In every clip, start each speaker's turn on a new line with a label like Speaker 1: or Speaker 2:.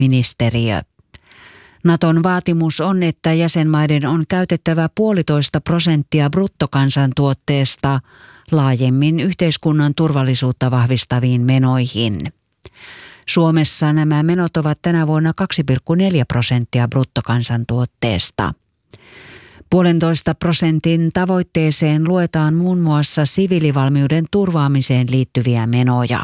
Speaker 1: puolustusministeriö. Naton vaatimus on, että jäsenmaiden on käytettävä 1,5% bruttokansantuotteesta laajemmin yhteiskunnan turvallisuutta vahvistaviin menoihin. Suomessa nämä menot ovat tänä vuonna 2,4% bruttokansantuotteesta. 1,5% tavoitteeseen luetaan muun muassa siviilivalmiuden turvaamiseen liittyviä menoja.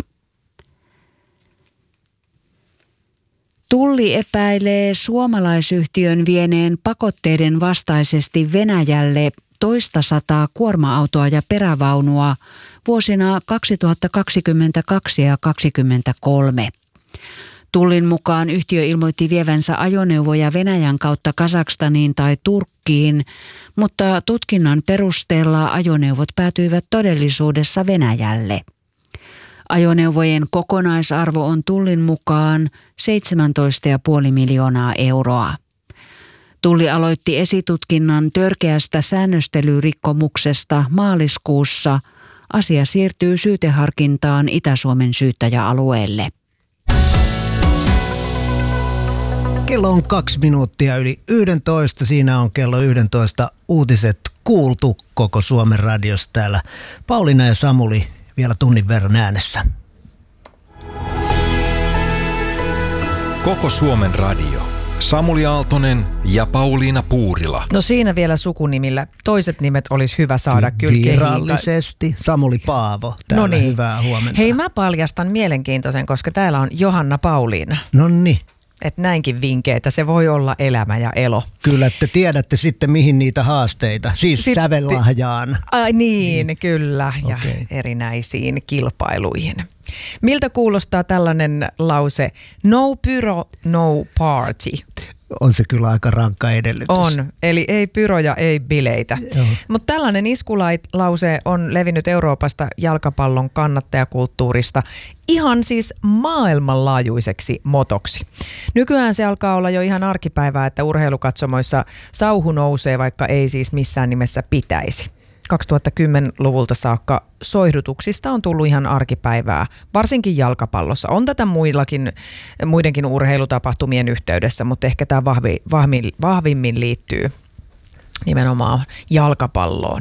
Speaker 1: Tulli epäilee suomalaisyhtiön vieneen pakotteiden vastaisesti Venäjälle 200 kuorma-autoa ja perävaunua vuosina 2022 ja 2023. Tullin mukaan yhtiö ilmoitti vievänsä ajoneuvoja Venäjän kautta Kazakstaniin tai Turkkiin, mutta tutkinnan perusteella ajoneuvot päätyivät todellisuudessa Venäjälle. Ajoneuvojen kokonaisarvo on Tullin mukaan 17,5 miljoonaa euroa. Tulli aloitti esitutkinnan törkeästä säännöstelyrikkomuksesta maaliskuussa. Asia siirtyy syyteharkintaan Itä-Suomen syyttäjäalueelle.
Speaker 2: Kello on 2 minuuttia yli 11. Siinä on kello 11 uutiset kuultu koko Suomen radiossa täällä. Pauliina ja Samuli vielä tunnin verran äänessä.
Speaker 3: Koko Suomen radio. Samuli Aaltonen ja Pauliina Puurila.
Speaker 4: No siinä vielä sukunimillä. Toiset nimet olisi hyvä saada kyllä
Speaker 2: virallisesti. Samuli Paavo. Täällä
Speaker 4: Noniin.
Speaker 2: Hyvää huomenta.
Speaker 4: Hei, mä paljastan mielenkiintoisen, koska täällä on Johanna Pauliina.
Speaker 2: Nonni.
Speaker 4: Että näinkin vinkkeitä, se voi olla elämä ja elo.
Speaker 2: Kyllä, te tiedätte sitten mihin niitä haasteita, siis sävellahjaan.
Speaker 4: Ai niin, kyllä, ja
Speaker 2: Okay.
Speaker 4: erinäisiin kilpailuihin. Miltä kuulostaa tällainen lause, no pyro, no party?
Speaker 2: On se kyllä aika rankka edellytys.
Speaker 4: On, eli ei pyroja, ei bileitä. Mutta tällainen iskulause on levinnyt Euroopasta jalkapallon kannattajakulttuurista ihan siis maailmanlaajuiseksi motoksi. Nykyään se alkaa olla jo ihan arkipäivää, että urheilukatsomoissa sauhu nousee, vaikka ei siis missään nimessä pitäisi. 2010-luvulta saakka soihdutuksista on tullut ihan arkipäivää, varsinkin jalkapallossa. On tätä muidenkin urheilutapahtumien yhteydessä, mutta ehkä tämä vahvimmin liittyy nimenomaan jalkapalloon.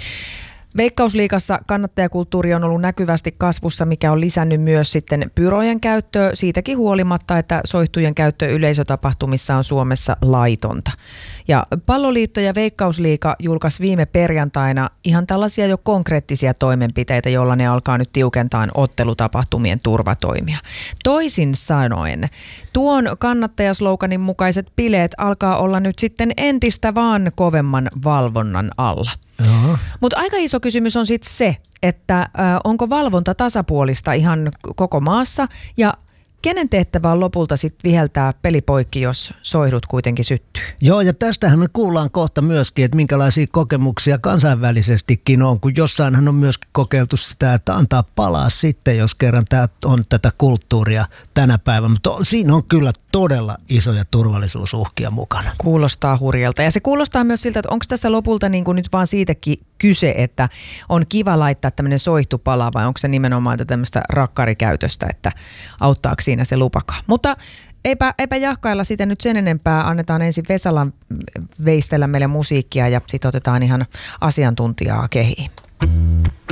Speaker 4: Veikkausliigassa kannattajakulttuuri on ollut näkyvästi kasvussa, mikä on lisännyt myös sitten pyrojen käyttöä siitäkin huolimatta, että soihtujen käyttö yleisötapahtumissa on Suomessa laitonta. Ja Palloliitto ja Veikkausliiga julkaisi viime perjantaina ihan tällaisia jo konkreettisia toimenpiteitä, joilla ne alkaa nyt tiukentaa ottelutapahtumien turvatoimia. Toisin sanoen, tuon kannattajasloganin mukaiset bileet alkaa olla nyt sitten entistä vaan kovemman valvonnan alla. Mutta aika iso kysymys on sitten se, että onko valvonta tasapuolista ihan koko maassa ja kenen tehtävä on lopulta sitten viheltää pelipoikki, jos soihdut kuitenkin syttyy?
Speaker 2: Joo, ja tästähän me kuullaan kohta myöskin, että minkälaisia kokemuksia kansainvälisestikin on, kun jossainhan on myöskin kokeiltu sitä, että antaa palaa sitten, jos kerran tämä on tätä kulttuuria tänä päivänä. Mutta siinä on kyllä todella isoja turvallisuusuhkia mukana.
Speaker 4: Kuulostaa hurjalta. Ja se kuulostaa myös siltä, että onko tässä lopulta niin kuin nyt vaan siitäkin kyse, että on kiva laittaa tämmöinen soihtupala vai onko se nimenomaan tämmöistä rakkarikäytöstä, että auttaako siinä se lupakaan. Mutta eipä jahkailla sitä nyt sen enempää. Annetaan ensin Vesalan veistellä meille musiikkia ja sitten otetaan ihan asiantuntijaa kehiin.